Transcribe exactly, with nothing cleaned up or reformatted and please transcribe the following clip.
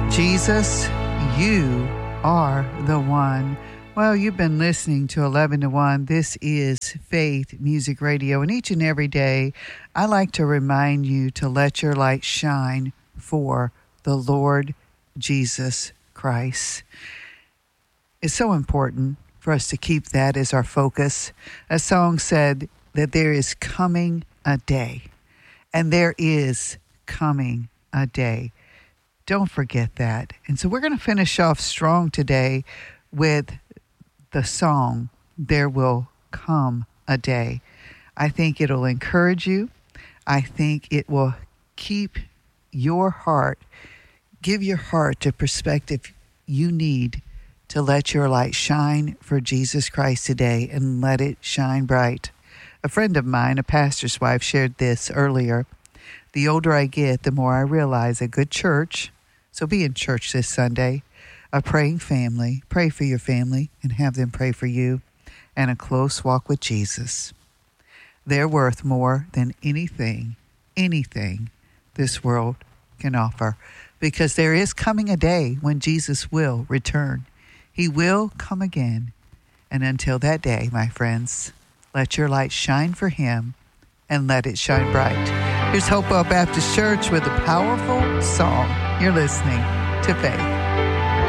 Jesus, you are the one. Well, you've been listening to eleven to one. This is Faith Music Radio. And each and every day, I like to remind you to let your light shine for the Lord Jesus Christ. It's so important for us to keep that as our focus. A song said that there is coming a day, and there is coming a day. Don't forget that. And so we're going to finish off strong today with the song, There Will Come a Day. I think it'll encourage you. I think it will keep your heart, give your heart the perspective you need to let your light shine for Jesus Christ today, and let it shine bright. A friend of mine, a pastor's wife, shared this earlier. The older I get, the more I realize a good church, so be in church this Sunday, a praying family, pray for your family and have them pray for you, and a close walk with Jesus. They're worth more than anything, anything this world can offer, because there is coming a day when Jesus will return. He will come again. And until that day, my friends, let your light shine for him and let it shine bright. Here's Hopewell Baptist Church with a powerful song. You're listening to Faith.